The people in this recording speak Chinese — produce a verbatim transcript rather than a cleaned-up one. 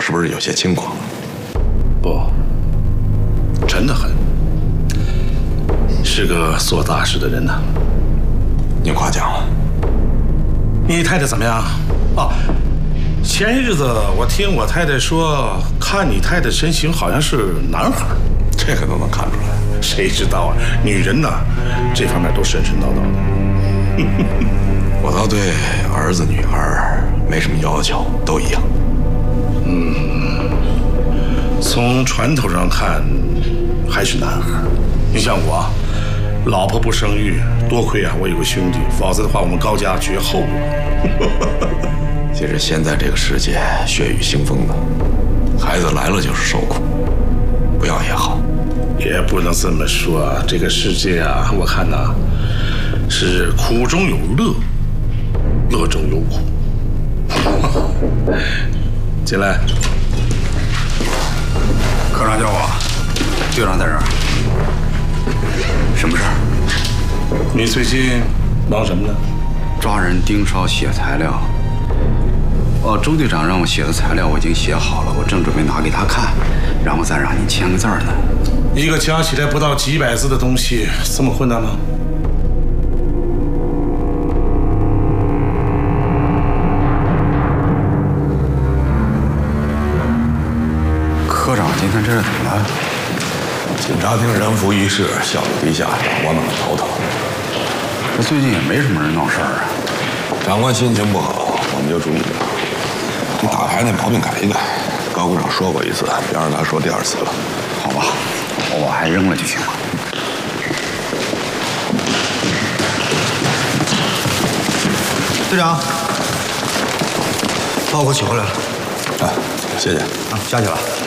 是不是有些轻狂？ 不，真的很，是个做大事的人呐。 你夸奖了。 你太太怎么样？哦，前些日子我听我太太说，看你太太身形好像是男孩， 这个都能看出来。 谁知道啊，女人呐，这方面都神神叨叨的。 我倒对儿子女儿没什么要求，都一样。 嗯，从传统上看，还是男孩。你像我，老婆不生育，多亏啊我有个兄弟，否则的话我们高家绝后了。 其实现在这个世界血雨腥风的，孩子来了就是受苦，不要也好。 也不能这么说，这个世界啊，我看呐，是苦中有乐，乐中有苦。进来。 科长叫我，队长在这儿。什么事儿？ 你最近忙什么呢？ 抓人盯梢写材料。哦，周队长让我写的材料我已经写好了，我正准备拿给他看，然后再让你签个字呢。 一个加起来不到几百字的东西，这么困难吗？ 科长，今天这是怎么了？ 警察厅人浮于事，效率低下，我弄得头疼。 这最近也没什么人闹事儿啊。 长官心情不好，我们就注意点。你打牌那毛病改一改。高科长说过一次，别让他说第二次了。 好吧，我还扔了就行了。 队长，报告取回来了。 啊，谢谢。 啊，下去了。